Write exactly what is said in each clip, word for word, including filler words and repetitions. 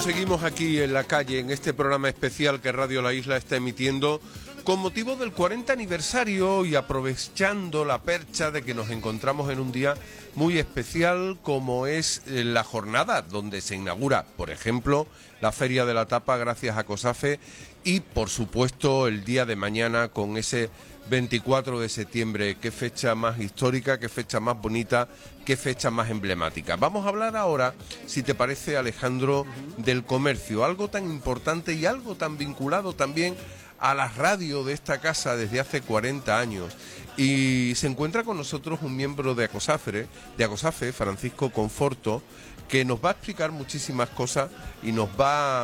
Seguimos, seguimos aquí en la calle, en este programa especial que Radio La Isla está emitiendo con motivo del cuarenta aniversario y aprovechando la percha de que nos encontramos en un día muy especial como es la jornada donde se inaugura, por ejemplo, la Feria de la Tapa gracias a COSAFE y, por supuesto, el día de mañana con ese veinticuatro de septiembre. Qué fecha más histórica, qué fecha más bonita, qué fecha más emblemática. Vamos a hablar ahora, si te parece, Alejandro, del comercio, algo tan importante y algo tan vinculado también a la radio de esta casa desde hace cuarenta años. Y se encuentra con nosotros un miembro de ACOSAFE, de ACOSAFE, Francisco Conforto, que nos va a explicar muchísimas cosas y nos va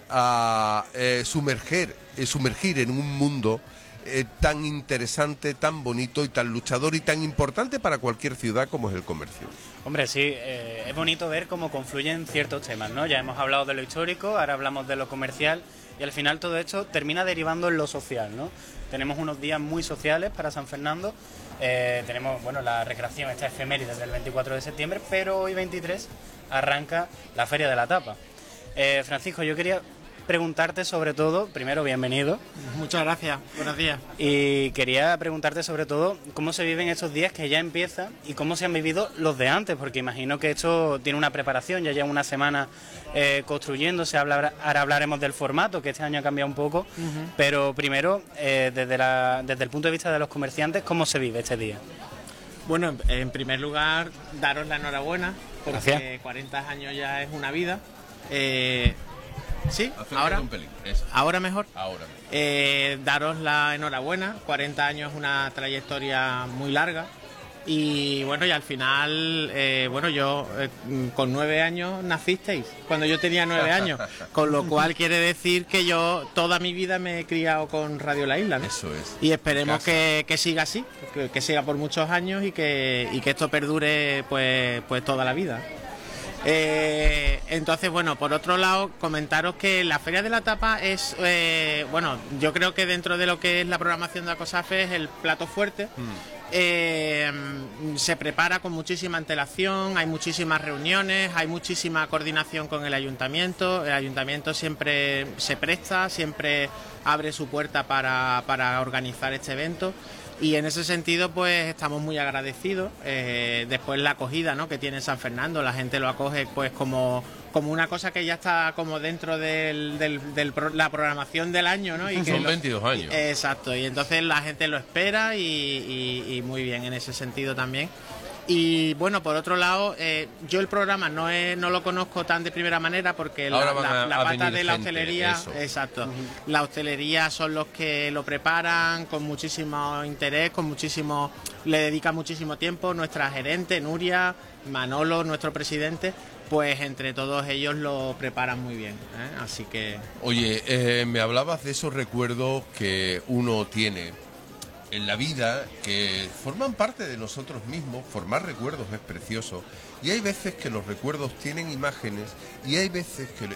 a eh, sumergir, eh, sumergir en un mundo Eh, tan interesante, tan bonito y tan luchador y tan importante para cualquier ciudad como es el comercio. Hombre, sí, eh, es bonito ver cómo confluyen ciertos temas, ¿no? Ya hemos hablado de lo histórico, ahora hablamos de lo comercial y al final todo esto termina derivando en lo social, ¿no? Tenemos unos días muy sociales para San Fernando, eh, tenemos, bueno, la recreación, esta efeméride desde el veinticuatro de septiembre, pero hoy veintitrés arranca la Feria de la Tapa. Eh, Francisco, yo quería preguntarte sobre todo, primero bienvenido. Muchas gracias, buenos días. Y quería preguntarte sobre todo cómo se viven estos días que ya empiezan y cómo se han vivido los de antes, porque imagino que esto tiene una preparación, ya lleva una semana eh, construyéndose, hablar, ahora hablaremos del formato, que este año ha cambiado un poco, uh-huh. Pero primero, eh, desde, la, desde el punto de vista de los comerciantes, ¿cómo se vive este día? Bueno, en primer lugar, daros la enhorabuena, porque Gracias. cuarenta años ya es una vida. Eh, Sí, Acércate ahora, un pelín, eso. ahora mejor. Ahora mejor. Eh, daros la enhorabuena, cuarenta años es una trayectoria muy larga y bueno, y al final, eh, bueno, yo eh, con nueve años nacisteis, cuando yo tenía nueve años, con lo cual quiere decir que yo toda mi vida me he criado con Radio La Isla, ¿no? Eso es. Y esperemos que, que siga así, que, que siga por muchos años y que, y que esto perdure pues, pues toda la vida. Eh, entonces, bueno, por otro lado, comentaros que la Feria de la Tapa es, eh, bueno, yo creo que dentro de lo que es la programación de ACOSAFE es el plato fuerte. Mm. Eh, se prepara con muchísima antelación, hay muchísimas reuniones, hay muchísima coordinación con el ayuntamiento. El ayuntamiento siempre se presta, siempre abre su puerta para, para organizar este evento. Y en ese sentido pues estamos muy agradecidos. Eh, después la acogida, ¿no?, que tiene San Fernando, la gente lo acoge pues como, como una cosa que ya está como dentro de del, del, la programación del año, ¿no? Y Son que lo, veintidós años. Y, exacto, y entonces la gente lo espera y, y, y muy bien en ese sentido también. Y bueno, por otro lado, eh, yo el programa no es, no lo conozco tan de primera manera porque la, la, la pata de la hostelería, eso. Exacto, uh-huh. La hostelería son los que lo preparan con muchísimo interés, con muchísimo, le dedica muchísimo tiempo. Nuestra gerente, Nuria, Manolo, nuestro presidente, pues entre todos ellos lo preparan muy bien, ¿eh? Así que... Oye, eh, me hablabas de esos recuerdos que uno tiene en la vida, que forman parte de nosotros mismos. Formar recuerdos es precioso y hay veces que los recuerdos tienen imágenes y hay veces que